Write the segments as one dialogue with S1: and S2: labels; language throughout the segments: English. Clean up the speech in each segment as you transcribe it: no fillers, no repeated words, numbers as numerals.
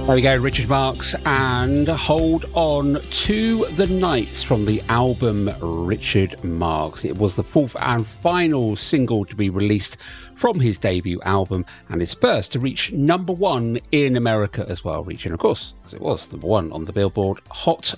S1: There we go, Richard Marx and Hold On to the Nights from the album Richard Marx. It was the fourth and final single to be released from his debut album and his first to reach number one in America as well, reaching, of course, as it was, number one on the Billboard Hot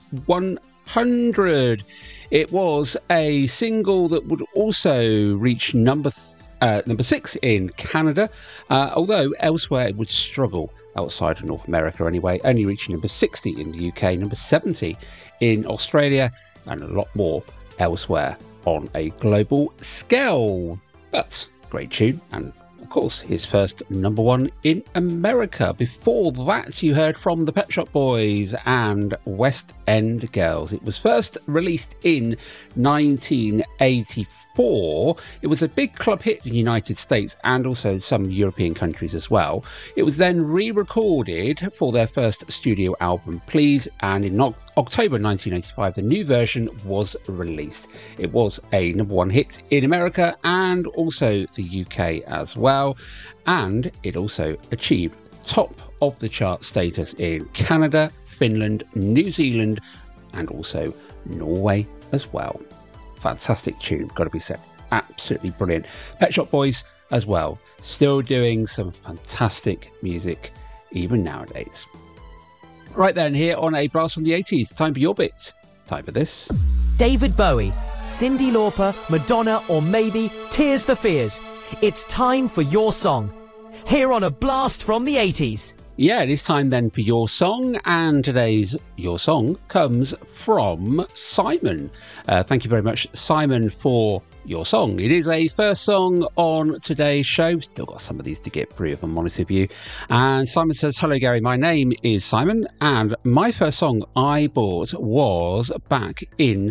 S1: 100. It was a single that would also reach number 6 in Canada, although elsewhere it would struggle outside of North America anyway, only reaching number 60 in the UK, number 70 in Australia, and a lot more elsewhere on a global scale. But great tune, and of course his first number one in America. Before that, you heard from the Pet Shop Boys and West End Girls. It was first released in 1984. It was a big club hit in the United States and also some European countries as well. It was then re-recorded for their first studio album, Please, and in October 1985, the new version was released. It was a number one hit in America and also the UK as well, and it also achieved top of the chart status in Canada, Finland, New Zealand, and also Norway as well. Fantastic tune, got to be said. Absolutely brilliant. Pet Shop Boys as well, still doing some fantastic music even nowadays. Right then, here on A Blast from the 80s, time for your bits. Time for this.
S2: David Bowie, Cyndi Lauper, Madonna, or maybe Tears for Fears. It's time for your song. Here on A Blast from the 80s.
S1: Yeah, it is time then for your song, and today's your song comes from Simon. Thank you very much, Simon, for your song. It is a first song on today's show. Still got some of these to get through, if I'm honest with you. And Simon says, hello Gary, my name is Simon, and my first song I bought was back in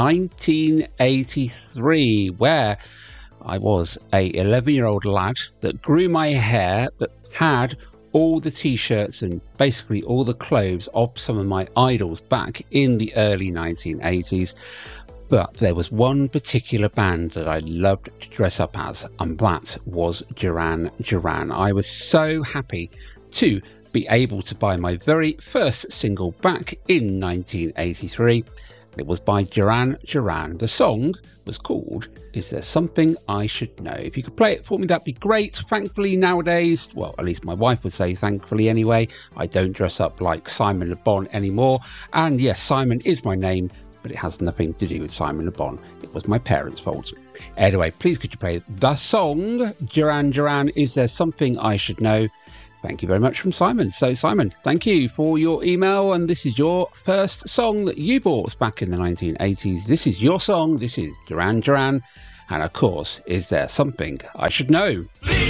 S1: 1983, where I was a 11-year-old lad that grew my hair, that had all the t-shirts and basically all the clothes of some of my idols back in the early 1980s. But there was one particular band that I loved to dress up as, and that was Duran Duran. I was so happy to be able to buy my very first single back in 1983. It was by Duran Duran. The song was called Is There Something I Should Know? If you could play it for me, that'd be great. Thankfully nowadays, well, at least my wife would say thankfully anyway, I don't dress up like Simon Le Bon anymore. And yes, Simon is my name, but it has nothing to do with Simon Le Bon. It was my parents' fault. Anyway, please could you play the song Duran Duran, Is There Something I Should Know? Thank you very much from Simon. So Simon, thank you for your email, and this is your first song that you bought back in the 1980s. This is your song, this is Duran Duran, and of course, Is There Something I Should Know?